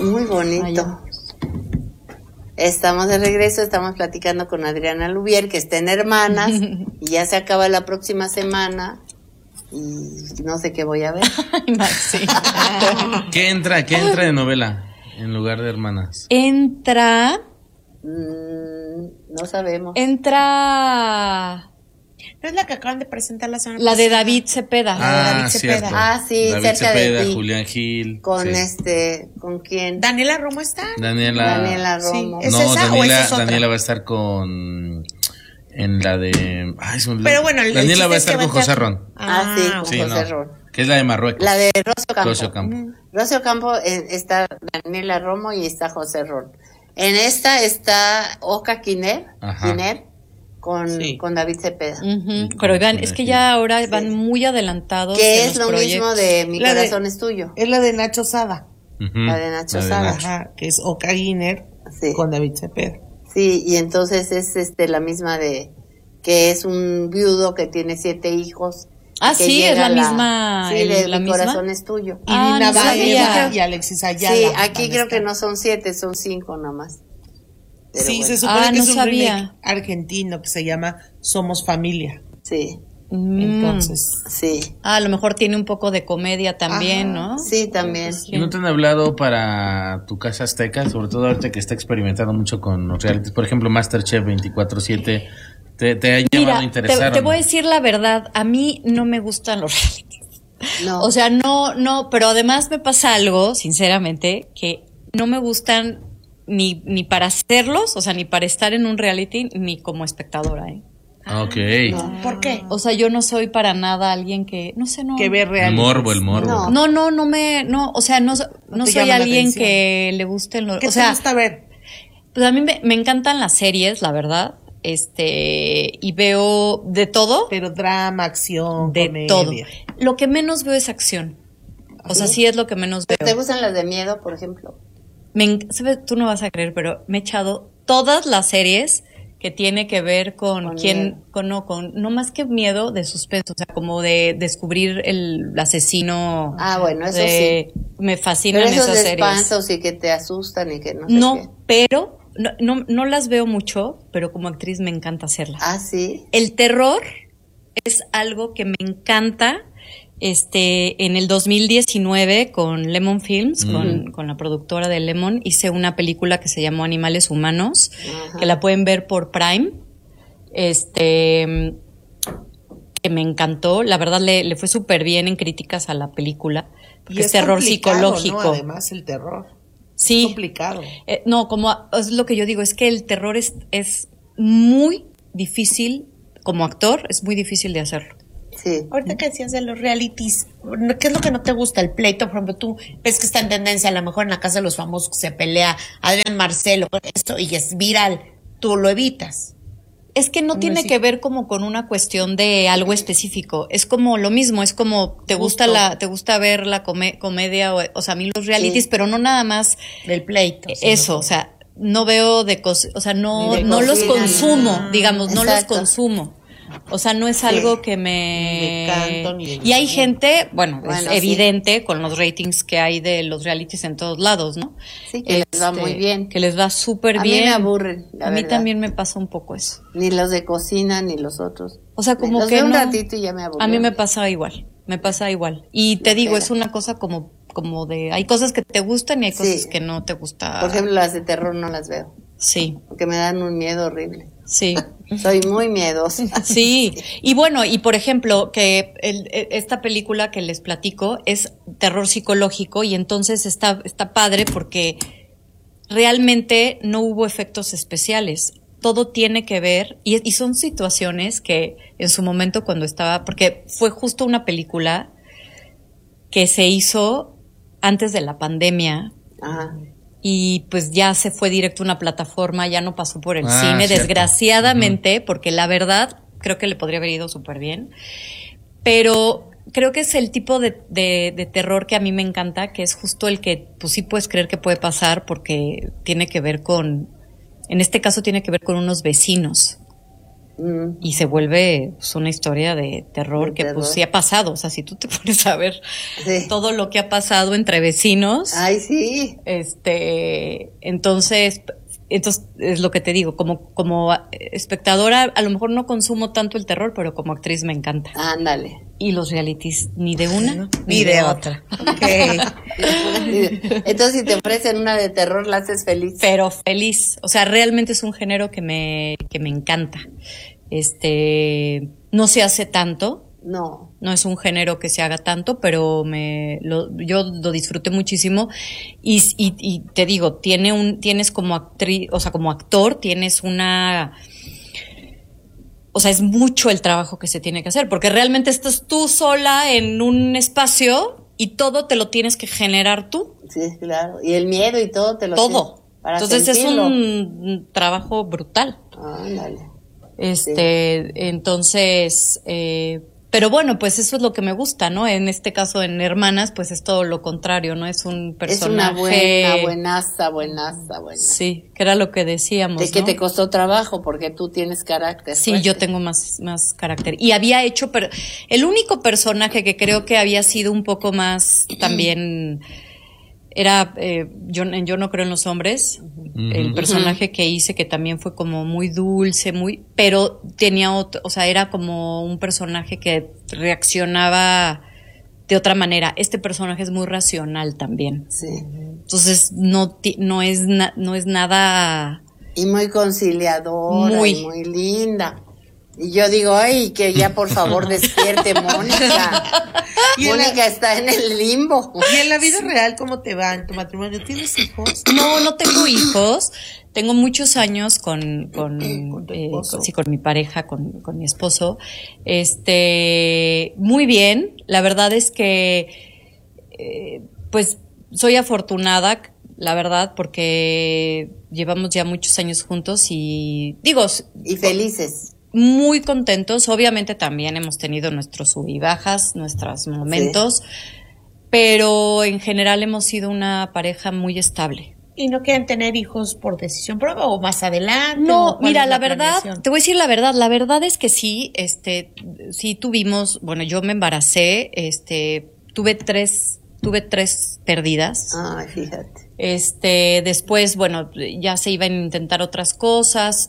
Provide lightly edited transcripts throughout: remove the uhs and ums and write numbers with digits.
Muy bonito. Estamos de regreso, estamos platicando con Adriana Lubier, que está en Hermanas, y ya se acaba la próxima semana, y no sé qué voy a ver. Sí. ¿Qué entra de novela en lugar de Hermanas? Entra... no sabemos. Entra... ¿No es la que acaban de presentar la semana La pasada? de David Cepeda. Ah, cierto. Sí, David cerca Cepeda, de ti. Julián Gil. Con sí. ¿con quién? ¿Daniela Romo está? Daniela Romo. Sí. ¿Es No, esa o esa es otra? Daniela va a estar en la de... Pero bueno, Daniela va a estar con José Ron. Sí, con José Ron. Que es la de Marruecos. La de Rocío Campo. Rocío Campo. Rocío Campo está Daniela Romo y está José Ron. En esta está Oka Kiner con David Cepeda. Pero oigan, es que ya ahora van muy adelantados. Que es lo mismo de Mi corazón es tuyo. Es la de Nacho Sada. La de Nacho Sada. Ajá, que es Oka Giner con David Cepeda. Sí, y entonces es la misma de que es un viudo que tiene 7 hijos. Sí, es la misma. Sí, la Mi misma? corazón es tuyo. Y Nina no Baeva y Alexis Ayala. Sí, aquí creo que no son 7, son 5 nomás. Pero sí, bueno. se supone que no es un sabía. remake argentino que se llama Somos Familia. Sí. Entonces. Sí. A lo mejor tiene un poco de comedia también, ¿no? Sí, también. ¿Y no te han hablado para tu casa azteca? Sobre todo ahorita que está experimentando mucho con los realities. Por ejemplo, MasterChef 24/7. ¿Te ha llamado a interesar? Te voy a decir la verdad. A mí no me gustan los realities. No. O sea, no, pero además me pasa algo, sinceramente, que no me gustan ni para hacerlos, o sea, ni para estar en un reality, ni como espectadora, ¿eh? Ok. No. ¿Por qué? O sea, yo no soy para nada alguien que, no sé, no. Que ve El reality. morbo. No, o sea, no te soy llama la alguien atención. que le gusten los, ¿Qué o sea, te gusta ver? pues a mí me encantan las series, la verdad, y veo de todo. Pero drama, acción, De comedia. todo. Lo que menos veo es acción. O sea, sí es lo que menos veo. ¿Te gustan las de miedo, por ejemplo? ¿Sabes? Tú no vas a creer, pero me he echado todas las series que tiene que ver con quién, no más que miedo, de suspenso, o sea, como de descubrir el asesino. Bueno, eso sí. Me fascinan pero esos esas de series. espantos y que te asustan y que no sé qué. Pero no las veo mucho, pero como actriz me encanta hacerlas. Sí. El terror es algo que me encanta. En el 2019 con Lemon Films, con la productora de Lemon, hice una película que se llamó Animales Humanos, que la pueden ver por Prime, que me encantó, la verdad le fue súper bien en críticas a la película, porque es terror psicológico. ¿no? Además el terror. Sí. Es complicado. Es lo que yo digo, es que el terror es muy difícil, como actor, es muy difícil de hacerlo. Sí. Ahorita que decías de los realities, ¿qué es lo que no te gusta? El pleito, por ejemplo, tú ves que está en tendencia, a lo mejor en la casa de los famosos se pelea Adrián Marcelo, esto, y es viral, tú lo evitas. Es que no tiene que ver como con una cuestión de algo específico, es como lo mismo, es como te gusta ver la comedia, o sea, a mí los realities, pero no nada más del pleito. Eso, o sea, no veo o sea, no los consumo, digamos, no los consumo. O sea, no es algo que me... Y hay gente, bueno, es evidente con los ratings que hay de los realities en todos lados, ¿no? Sí, que les va muy bien. Que les va súper bien. A mí me aburren, la A mí verdad. también me pasa un poco eso. Ni los de cocina, ni los otros. O sea, como los que veo un no, ratito y ya me aburren. a mí me pasa igual. Y te digo, es una cosa como de... Hay cosas que te gustan y hay cosas que no te gustan. Por ejemplo, las de terror no las veo. Sí. Porque me dan un miedo horrible. Sí. Soy muy miedosa. Sí. Y bueno, y por ejemplo, que esta película que les platico es terror psicológico y entonces está padre porque realmente no hubo efectos especiales. Todo tiene que ver, y son situaciones que en su momento cuando estaba, porque fue justo una película que se hizo antes de la pandemia. Ajá. Y pues ya se fue directo a una plataforma, ya no pasó por el cine, cierto. Desgraciadamente, porque la verdad creo que le podría haber ido súper bien. Pero creo que es el tipo de terror que a mí me encanta, que es justo el que pues sí puedes creer que puede pasar porque tiene que ver en este caso tiene que ver con unos vecinos y se vuelve pues, una historia de terror De que terror. pues sí ha pasado. O sea, si tú te pones a ver Sí. todo lo que ha pasado entre vecinos, Ay, sí. entonces es lo que te digo, como espectadora a lo mejor no consumo tanto el terror, pero como actriz me encanta. Ándale. Y los realities ni de una Ni de otra. Ok. Entonces, si te ofrecen una de terror, la haces feliz. Pero feliz, o sea, realmente es un género que me encanta. No se hace tanto, No. no es un género que se haga tanto, pero yo lo disfruté muchísimo y te digo, tienes como actriz, o sea, como actor, tienes o sea, es mucho el trabajo que se tiene que hacer, porque realmente estás tú sola en un espacio y todo te lo tienes que generar tú. Sí, claro. Y el miedo y todo te lo Todo. tienes para Entonces sentirlo. es un trabajo brutal. Ándale. Entonces, pero bueno, pues eso es lo que me gusta, ¿no? En este caso, en Hermanas, pues es todo lo contrario, ¿no? Es un personaje. Es una buenaza. Sí, que era lo que decíamos, De que ¿no? te costó trabajo porque tú tienes carácter. Sí, fuerte. yo tengo más carácter. Y había hecho, pero el único personaje que creo que había sido un poco más también era, yo no creo en los hombres, el personaje que hice que también fue como muy dulce, pero tenía o sea, era como un personaje que reaccionaba de otra manera. Este personaje es muy racional también. Sí. Entonces no es nada. Y muy conciliadora y muy linda. Y yo digo, ay, que ya por favor despierte Mónica. Mónica está en el limbo. ¿Y en la vida real cómo te va en tu matrimonio? ¿Tienes hijos? No tengo hijos. Tengo muchos años con mi pareja, con mi esposo. Muy bien. La verdad es que, pues, soy afortunada, la verdad, porque llevamos ya muchos años juntos y Y felices. muy contentos. Obviamente también hemos tenido nuestros sub y bajas, nuestros momentos, pero en general hemos sido una pareja muy estable. ¿Y no quieren tener hijos por decisión propia o más adelante? No, ¿Cuál mira, es la verdad, planeación? te voy a decir la verdad es que sí, sí tuvimos, bueno, yo me embaracé, tuve tres pérdidas. Ay, fíjate. Después, bueno, ya se iban a intentar otras cosas,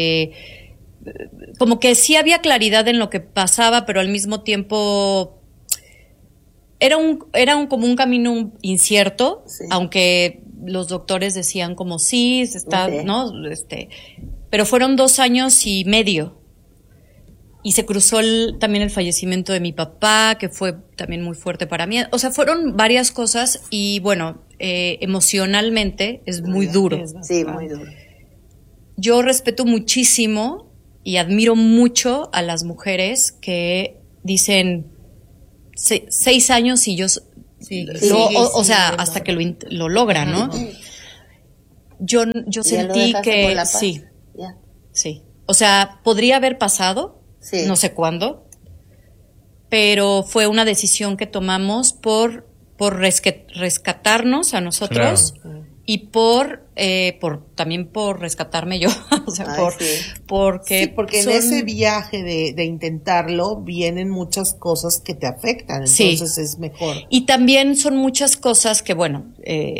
como que sí había claridad en lo que pasaba, pero al mismo tiempo era como un camino incierto, Sí. aunque los doctores decían como sí, se está, Ok. ¿no? Pero fueron 2 años y medio. Y se cruzó también el fallecimiento de mi papá, que fue también muy fuerte para mí. O sea, fueron varias cosas y bueno, emocionalmente es muy duro. Sí, muy duro. Yo respeto muchísimo y admiro mucho a las mujeres que dicen 6 años y yo o sea, hasta que lo logran, ¿no? Yo ¿Ya lo sentí dejaste que por la paz? sí, Ya. sí. O sea, podría haber pasado, Sí. no sé cuándo, pero fue una decisión que tomamos por rescatarnos a nosotros y también por rescatarme yo, o sea, Ay, sí. Sí, porque son- en ese viaje de intentarlo vienen muchas cosas que te afectan, Sí. entonces es mejor. Y también son muchas cosas que, bueno,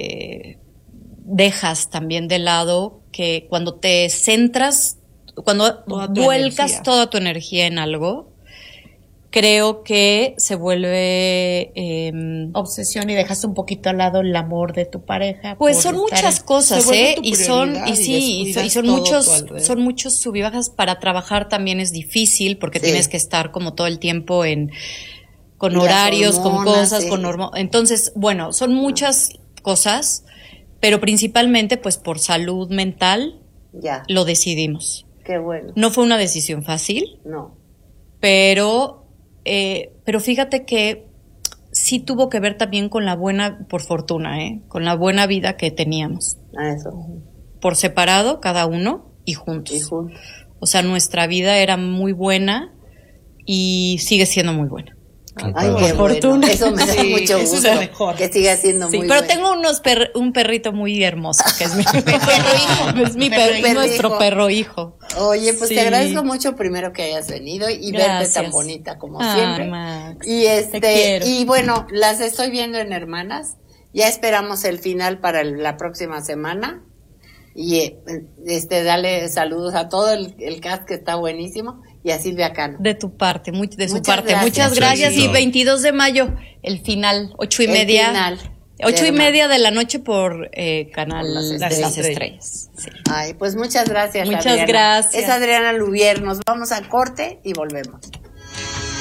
dejas también de lado, que cuando te centras, cuando Toda tu vuelcas energía. toda tu energía en algo, creo que se vuelve... Obsesión y dejaste un poquito al lado el amor de tu pareja. Pues por son estar muchas se cosas, vuelve tu y son, prioridad y sí, descuidas y son todo muchos, tu alrededor. son muchos sub y bajas. Para trabajar también es difícil porque Sí. tienes que estar como todo el tiempo con Y las horarios, con hormonas, cosas, sí. entonces, bueno, son muchas cosas, pero principalmente pues por salud mental Ya. lo decidimos. Qué bueno. No fue una decisión fácil, No. pero fíjate que sí tuvo que ver también con la buena, por fortuna, con la buena vida que teníamos. A eso. Por separado, cada uno, y juntos. Y juntos. O sea, nuestra vida era muy buena y sigue siendo muy buena. Ay, qué fortuna. Bueno. Eso me da mucho gusto. Eso es mejor. Que siga siendo muy pero bueno. tengo un perrito muy hermoso, que es mi es nuestro perro hijo. Oye, pues Sí. te agradezco mucho primero que hayas venido y verte Gracias. tan bonita como Ay, siempre. Max, Y te quiero. y bueno, las estoy viendo en Hermanas. Ya esperamos el final para la próxima semana. Y dale saludos a todo el cast que está buenísimo y a Silvia Cano. De tu parte, de su Muchas parte. gracias. Muchas gracias. Mucho Y éxito. 22 de mayo, el final, 8:30. El final. 8:30 de la noche por Canal Por Las Estrellas. Sí. Ay, pues muchas gracias. Muchas Adriana. gracias. Es Adriana Lubier. Nos vamos a corte y volvemos.